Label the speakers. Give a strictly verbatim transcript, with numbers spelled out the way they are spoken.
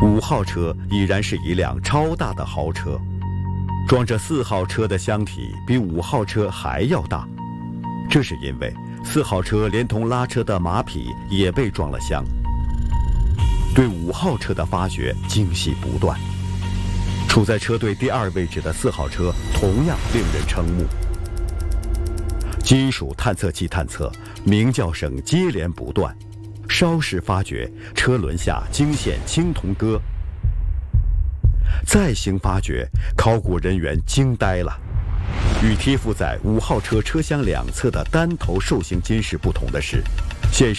Speaker 1: 五号车已然是一辆超大的豪车，装着四号车的箱体比五号车还要大，这是因为四号车连同拉车的马匹也被装了箱。对五号车的发掘惊喜不断，处在车队第二位置的四号车同样令人瞠目。金属探测器探测，鸣叫声接连不断，稍事发觉，车轮下惊现青铜戈。再行发掘，考古人员惊呆了。与贴附在五号车车厢两侧的单头兽形金饰不同的是，现